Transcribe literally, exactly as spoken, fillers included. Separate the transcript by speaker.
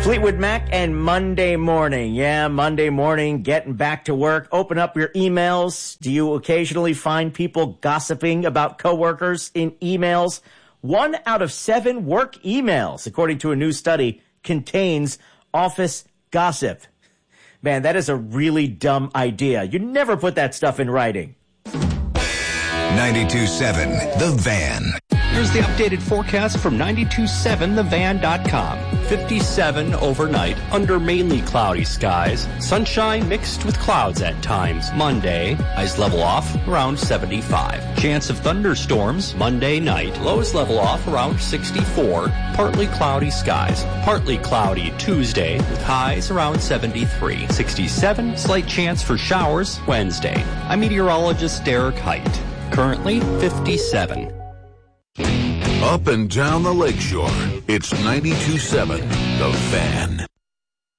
Speaker 1: Fleetwood Mac and Monday morning. Yeah, Monday morning, getting back to work. Open up your emails. Do you occasionally find people gossiping about coworkers in emails? One out of seven work emails, according to a new study, contains office gossip. Man, that is a really dumb idea. You never put that stuff in writing.
Speaker 2: ninety-two point seven The Van.
Speaker 3: Here's the updated forecast from ninety-two point seven the van dot com. fifty-seven overnight, under mainly cloudy skies. Sunshine mixed with clouds at times. Monday, highs level off around seventy-five. Chance of thunderstorms Monday night. Lows level off around sixty-four. Partly cloudy skies. Partly cloudy Tuesday with highs around seventy-three. sixty-seven, slight chance for showers Wednesday. I'm meteorologist Derek Height. Currently fifty-seven.
Speaker 4: Up and down the lakeshore, it's ninety-two point seven The Fan.